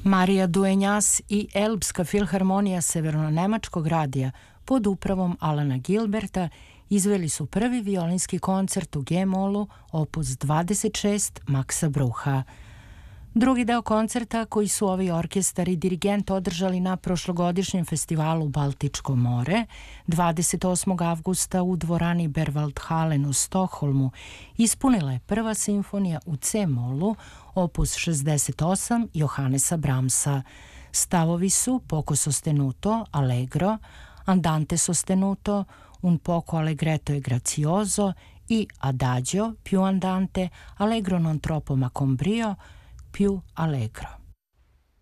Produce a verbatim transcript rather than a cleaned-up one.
Marija Dueñas i Elbska filharmonija Severno-nemačkog radija pod upravom Alana Gilberta izveli su prvi violinski koncert u G-molu opus dvadeset šest Maxa Brucha. Drugi deo koncerta koji su ovi orkestar i dirigent održali na prošlogodišnjem festivalu Baltičko more dvadeset osmog avgusta u dvorani Berwaldhallen u Stokholmu ispunila je prva simfonija u C-molu opus šezdeset osam Johannesa Brahmsa. Stavovi su poco sostenuto, allegro, andante sostenuto, un poco allegretto e grazioso i adagio più andante, allegro non troppo ma con brio, più allegro.